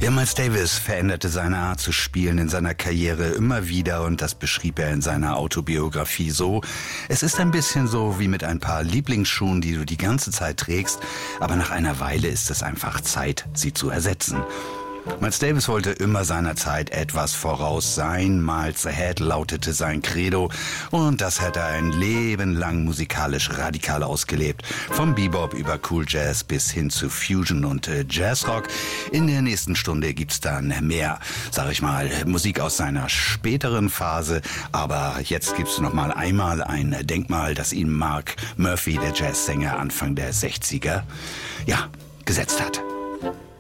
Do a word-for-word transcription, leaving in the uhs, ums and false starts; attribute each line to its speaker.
Speaker 1: Ja, Miles Davis veränderte seine Art zu spielen in seiner Karriere immer wieder und das beschrieb er in seiner Autobiografie so: Es ist ein bisschen so wie mit ein paar Lieblingsschuhen, die du die ganze Zeit trägst, aber nach einer Weile ist es einfach Zeit, sie zu ersetzen. Miles Davis wollte immer seiner Zeit etwas voraus sein. Miles Ahead lautete sein Credo und das hat er ein Leben lang musikalisch radikal ausgelebt. Vom Bebop über Cool Jazz bis hin zu Fusion und äh, Jazzrock. In der nächsten Stunde gibt's dann mehr, sag ich mal, Musik aus seiner späteren Phase. Aber jetzt gibt's noch mal einmal ein Denkmal, das ihm Mark Murphy, der Jazzsänger Anfang der sechziger, ja, gesetzt hat.